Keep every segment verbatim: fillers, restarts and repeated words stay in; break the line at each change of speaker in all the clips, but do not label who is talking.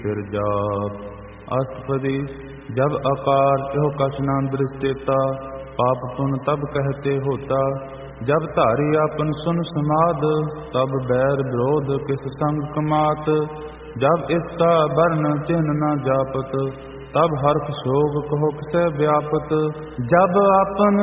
फिर जाप। अष्टपदी। जब आकार एहो कछ न दृष्टेता, पाप पुन तब कहते होता। जब धारी आपन सुन समाद, तब बैर विरोध किस संग कमात। जब इसका वर्ण चिन्ह न जापत, तब हर्ष शोक कहो किसे व्यापत। जब आपन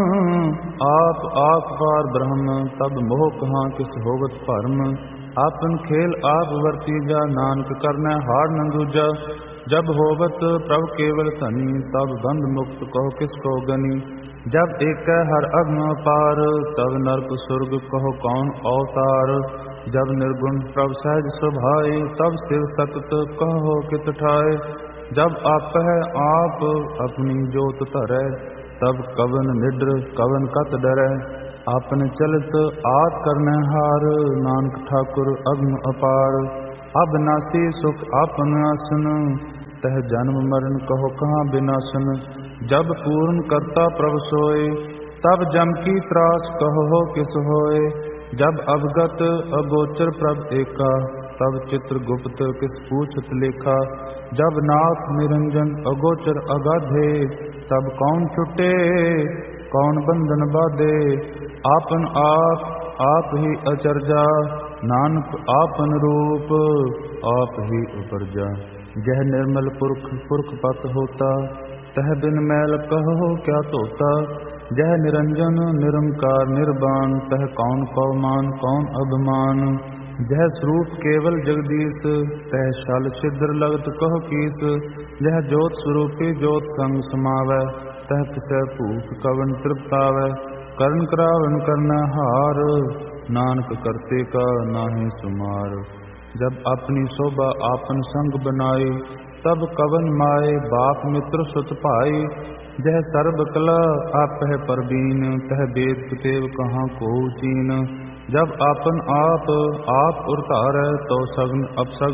आप आप पार ब्रह्म, तब मोह कहाँ किस होवत भरम। आपन खेल आप वर्तीजा, नानक करनै हार न दूजा। जब होवत प्रभ केवल धनी, तब बंध मुक्त कहो किसको गनी। जब एक हर अग्न पार, तब नरक सुर्ग कहो कौन अवतार। जब निर्गुण प्रभ सहज स्वभाई, तब शिव सतत कहो कित ठाए। जब आप है आप अपनी जोत धरै, तब कवन निड्र कवन कत डरै। आपन चलित आत करनै हार, नानक ठाकुर अग्न अपार। अबनासी सुख आपन आसन, तह जन्म मरण कहो कहाँ बिनाशन। जब पूर्ण करता प्रभ सोए, तब जम की त्रास कहो किस होए। जब अवगत अगोचर प्रभ एका, तब चित्र गुप्त किस पूछत लेखा। जब नाथ निरंजन अगोचर अगाधे, तब कौन छुटे कौन बंधन बाधे। आपन आप आप ही अचरजा, नानक आपन रूप आप ही उपरजा। जह निर्मल पुरख पुरख पत होता, तह बिन मैल कहो क्या तोता। जह निरंजन निरंकार निर्वाण, तह कौन कौ मान कौन अभिमान। जह स्वरूप केवल जगदीश, तह शल छिद्र लगत कहो कीस। जह जोत स्वरूपी जोत संग समावै, तह किसै भूख कवन तृप्तावै। करण करावन करना हार, नानक करते का नाहि सुमार। जब अपनी शोभा आपन संग बनाई, तब कवन माए बाप मित्र सुत भाई। जह सर्ब कला आप है परबीन, तह वेद कुतेव कहाँ को चीन। जब आपन आप आप उरतारै, तो सगन अपसगन